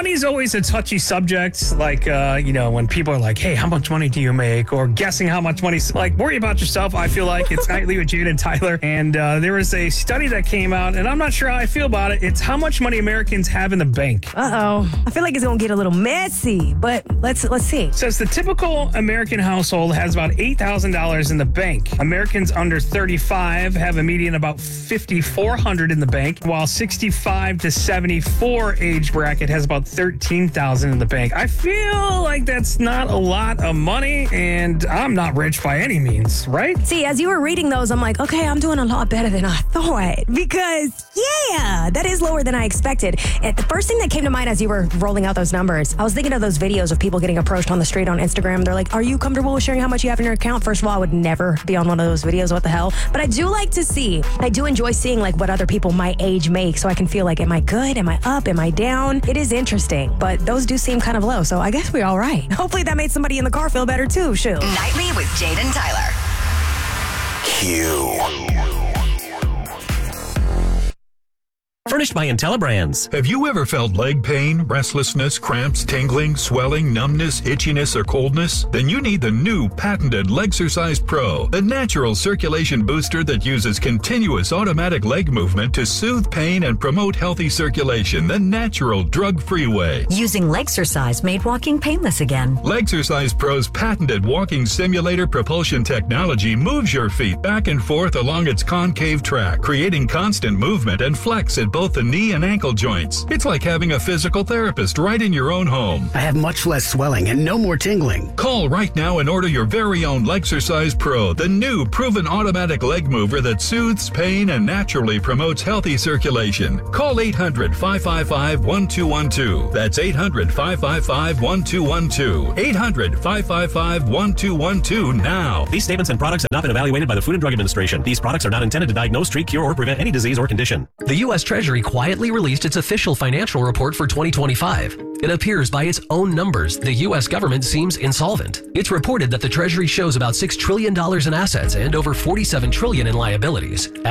money's always a touchy subject. Like, when people are like, hey, how much money do you make? Or guessing how much money. Like, worry about yourself, I feel like. It's Nightly with Jade and Tyler. And there was a study that came out, and I'm not sure how I feel about it. It's how much money Americans have in the bank. Uh-oh. I feel like it's going to get a little messy, but let's see. It says the typical American household has about $8,000 in the bank. Americans under 35 have a median about $5,400 in the bank, while 65 to 74 age bracket has about $13,000 in the bank. I feel like that's not a lot of money, and I'm not rich by any means, right? See, as you were reading those, I'm like, okay, I'm doing a lot better than I thought because, yeah, that is lower than I expected. And the first thing that came to mind as you were rolling out those numbers, I was thinking of those videos of people getting approached on the street on Instagram. They're like, are you comfortable with sharing how much you have in your account? First of all, I would never be on one of those videos. What the hell? But I do enjoy seeing like what other people my age make so I can feel like, am I good? Am I up? Am I down? It is interesting, but those do seem kind of low. So I guess we're all right. Hopefully that made somebody in the car feel better too. Shoot. Nightly with Jade and Tyler. Furnished by IntelliBrands. Have you ever felt leg pain, restlessness, cramps, tingling, swelling, numbness, itchiness, or coldness? Then you need the new patented Legsercise Pro, the natural circulation booster that uses continuous automatic leg movement to soothe pain and promote healthy circulation the natural, drug-free way. Using Legsercise made walking painless again. Legsercise Pro's patented walking simulator propulsion technology moves your feet back and forth along its concave track, creating constant movement and flex at both the knee and ankle joints. It's like having a physical therapist right in your own home. I have much less swelling and no more tingling. Call right now and order your very own Legsercise Pro, the new proven automatic leg mover that soothes pain and naturally promotes healthy circulation. Call 800-555-1212. That's 800-555-1212. 800-555-1212 now. These statements and products have not been evaluated by the Food and Drug Administration. These products are not intended to diagnose, treat, cure, or prevent any disease or condition. The U.S. Treasury quietly released its official financial report for 2025. It appears by its own numbers the U.S. government seems insolvent. It's reported that the Treasury shows about $6 trillion in assets and over $47 trillion in liabilities.